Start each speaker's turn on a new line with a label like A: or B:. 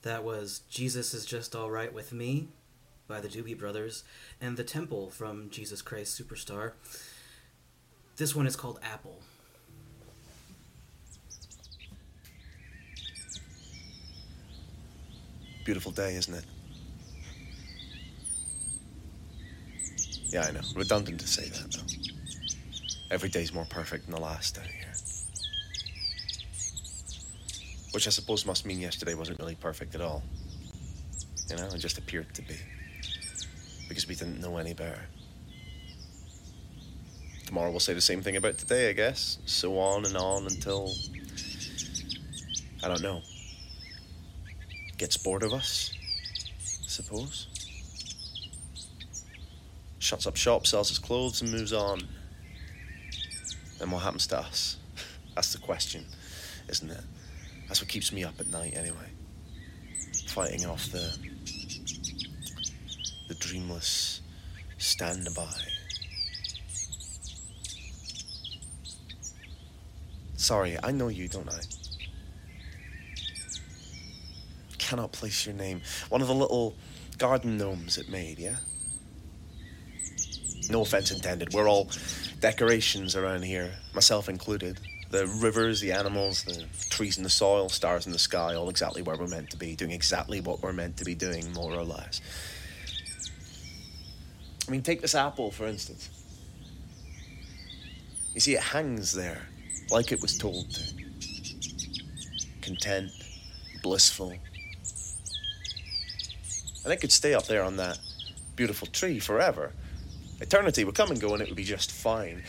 A: That was Jesus is Just Alright with Me by the Doobie Brothers and The Temple from Jesus Christ Superstar. This one is called Apple.
B: Beautiful day, isn't it? Yeah, I know. Redundant to say that, though. Every day's more perfect than the last out here. Which I suppose must mean yesterday wasn't really perfect at all. You know, it just appeared to be. Because we didn't know any better. Tomorrow we'll say the same thing about today, I guess. So on and on until... I don't know. Gets bored of us, I suppose. Shuts up shop, sells his clothes and moves on. Then what happens to us? That's the question, isn't it? That's what keeps me up at night anyway. Fighting off the dreamless stand-by. Sorry, I know you, don't I? Cannot place your name. One of the little garden gnomes it made, yeah? No offense intended. We're all decorations around here, myself included. The rivers, the animals, the trees in the soil, stars in the sky, all exactly where we're meant to be, doing exactly what we're meant to be doing, more or less. I mean, take this apple, for instance. You see, it hangs there, like it was told to. Content, blissful. And it could stay up there on that beautiful tree forever. Eternity would come and go and it would be just fine.